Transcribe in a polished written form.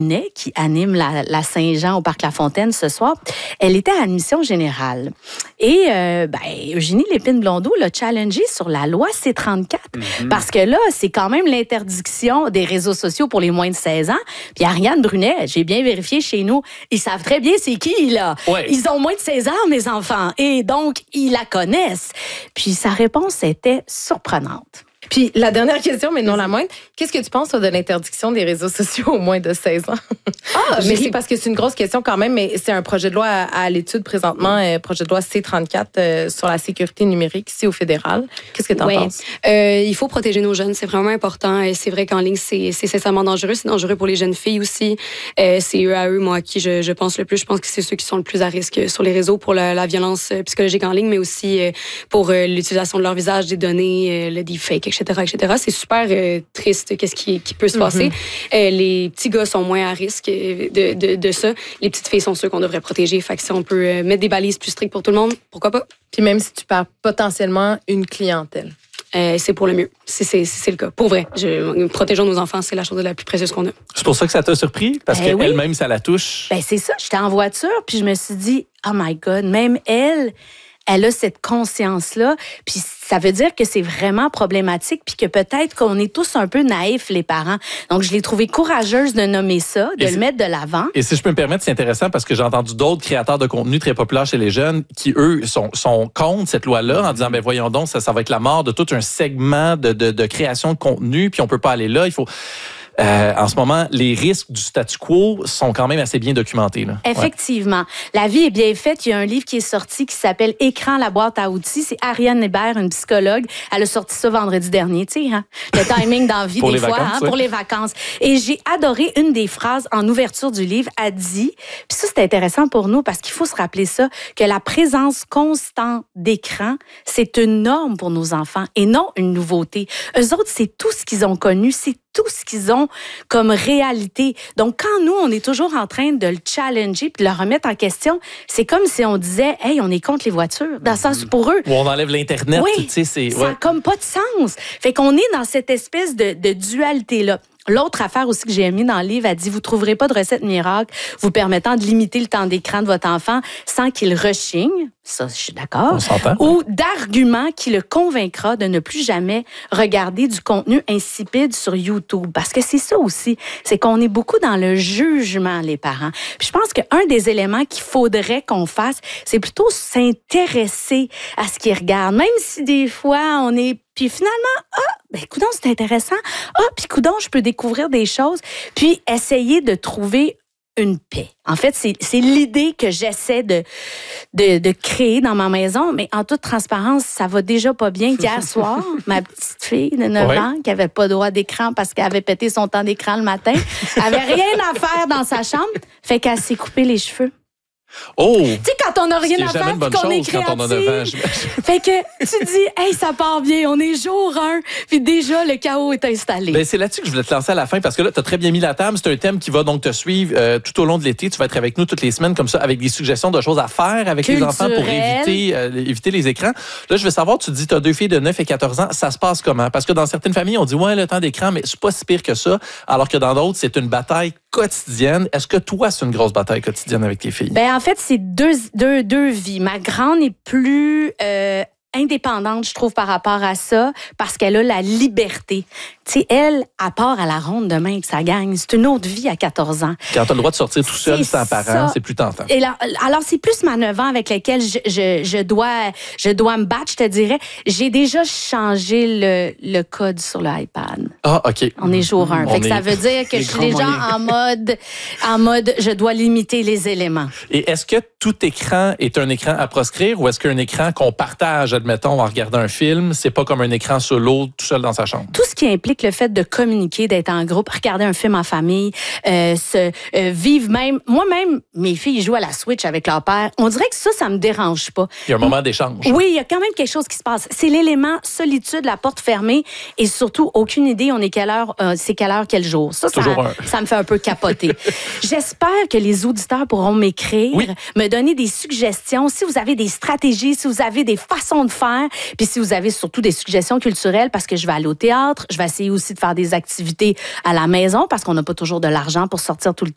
qui anime la Saint-Jean au Parc La Fontaine ce soir, elle était à admission générale. Et Eugénie Lépine-Blondeau l'a challengée sur la loi C-34. Parce que là, c'est quand même l'interdiction des réseaux sociaux pour les moins de 16 ans. Puis Ariane Brunet, j'ai bien vérifié chez nous, ils savent très bien c'est qui, là. Ouais. Ils ont moins de 16 ans, mes enfants. Et donc, ils la connaissent. Puis sa réponse était surprenante. Puis la dernière question, mais non la moindre, qu'est-ce que tu penses toi, de l'interdiction des réseaux sociaux aux moins de 16 ans? Mais c'est parce que c'est une grosse question quand même, mais c'est un projet de loi à l'étude présentement, projet de loi C-34 sur la sécurité numérique ici au fédéral. Qu'est-ce que tu en penses? Il faut protéger nos jeunes, c'est vraiment important. C'est vrai qu'en ligne, c'est sincèrement dangereux. C'est dangereux pour les jeunes filles aussi. C'est eux à eux, moi, à qui je pense le plus. Je pense que c'est ceux qui sont le plus à risque sur les réseaux pour la violence psychologique en ligne, mais aussi pour l'utilisation de leur visage, des données, le deepfake, etc. C'est super triste qu'est-ce qui peut se passer. Les petits gars sont moins à risque de ça. Les petites filles sont ceux qu'on devrait protéger. Fait que si on peut mettre des balises plus strictes pour tout le monde, pourquoi pas? Puis même si tu perds potentiellement une clientèle. C'est pour le mieux. C'est le cas. Pour vrai. Protégeons nos enfants, c'est la chose la plus précieuse qu'on a. C'est pour ça que ça t'a surpris? Parce qu'elle-même, ça la touche? C'est ça. J'étais en voiture, puis je me suis dit, oh my God, même elle a cette conscience-là, puis ça veut dire que c'est vraiment problématique, puis que peut-être qu'on est tous un peu naïfs, les parents. Donc, je l'ai trouvé courageuse de nommer ça, de le mettre de l'avant. Et si je peux me permettre, c'est intéressant parce que j'ai entendu d'autres créateurs de contenu très populaires chez les jeunes qui, eux, sont contre cette loi-là en disant, voyons donc, ça va être la mort de tout un segment de création de contenu, puis on peut pas aller là, il faut... en ce moment, les risques du statu quo sont quand même assez bien documentés. Là. Effectivement. Ouais. La vie est bien faite. Il y a un livre qui est sorti qui s'appelle « Écran, la boîte à outils ». C'est Ariane Hébert, une psychologue. Elle a sorti ça vendredi dernier. Tu sais, hein? Le timing dans la vie des fois, pour les vacances. Et j'ai adoré une des phrases en ouverture du livre. Elle dit, puis ça, c'est intéressant pour nous parce qu'il faut se rappeler ça, que la présence constante d'écran, c'est une norme pour nos enfants et non une nouveauté. Eux autres, c'est tout ce qu'ils ont connu, c'est tout ce qu'ils ont comme réalité. Donc, quand nous, on est toujours en train de le challenger puis de le remettre en question, c'est comme si on disait, hey, on est contre les voitures. Dans le sens, pour eux. Ou on enlève l'Internet. Oui, tu sais, ça n'a comme pas de sens. Fait qu'on est dans cette espèce de dualité-là. L'autre affaire aussi que j'ai mis dans le livre, elle dit, vous trouverez pas de recette miracle vous permettant de limiter le temps d'écran de votre enfant sans qu'il rechigne. Ça, je suis d'accord. On s'entend. Ou d'arguments qui le convaincra de ne plus jamais regarder du contenu insipide sur YouTube. Parce que c'est ça aussi. C'est qu'on est beaucoup dans le jugement, les parents. Puis je pense qu'un des éléments qu'il faudrait qu'on fasse, c'est plutôt s'intéresser à ce qu'ils regardent. Même si des fois, on est... Puis finalement, coudonc, c'est intéressant. Puis coudonc, je peux découvrir des choses. Puis essayer de trouver une paix. En fait, c'est l'idée que j'essaie de créer dans ma maison, mais en toute transparence, ça va déjà pas bien qu'hier soir, ma petite fille de 9 ans, qui avait pas droit d'écran parce qu'elle avait pété son temps d'écran le matin, avait rien à faire dans sa chambre, fait qu'elle s'est coupé les cheveux. Oh! Tu sais, quand on n'a rien à faire et qu'on est créatif. Quand on a 9 ans, fait que tu dis, hey, ça part bien, on est jour 1, puis déjà, le chaos est installé. C'est là-dessus que je voulais te lancer à la fin, parce que là, tu as très bien mis la table. C'est un thème qui va donc te suivre tout au long de l'été. Tu vas être avec nous toutes les semaines, comme ça, avec des suggestions de choses à faire avec les enfants pour éviter les écrans. Là, je veux savoir, tu dis, tu as 2 filles de 9 et 14 ans, ça se passe comment? Parce que dans certaines familles, on dit, ouais, le temps d'écran, mais c'est pas si pire que ça, alors que dans d'autres, c'est une bataille quotidienne. Est-ce que toi, c'est une grosse bataille quotidienne avec tes filles? En fait, c'est deux vies. Ma grande est plus indépendante, je trouve, par rapport à ça, parce qu'elle a la liberté. Tu sais, elle, à part à la ronde demain que ça gagne, c'est une autre vie à 14 ans. Quand tu as le droit de sortir tout seul sans parents, c'est plus tentant. Et là, alors, c'est plus ma 9 ans avec lesquels je dois me battre, je te dirais. J'ai déjà changé le code sur l'iPad. Ah, OK. On est jour 1. Fait que ça veut dire que je suis déjà en mode, je dois limiter les éléments. Et est-ce que tout écran est un écran à proscrire ou est-ce qu'un écran qu'on partage, admettons, en regardant un film, c'est pas comme un écran solo tout seul dans sa chambre? Tout ce qui implique le fait de communiquer, d'être en groupe, regarder un film en famille, vivre même... Moi-même, mes filles jouent à la Switch avec leur père. On dirait que ça me dérange pas. Il y a un moment d'échange. Oui, il y a quand même quelque chose qui se passe. C'est l'élément solitude, la porte fermée et surtout, aucune idée, on est quelle heure, c'est quelle heure, quel jour. Ça me fait un peu capoter. J'espère que les auditeurs pourront m'écrire, me donner des suggestions. Si vous avez des stratégies, si vous avez des façons de faire, puis si vous avez surtout des suggestions culturelles, parce que je vais aller au théâtre, je vais essayer aussi de faire des activités à la maison, parce qu'on n'a pas toujours de l'argent pour sortir tout le temps.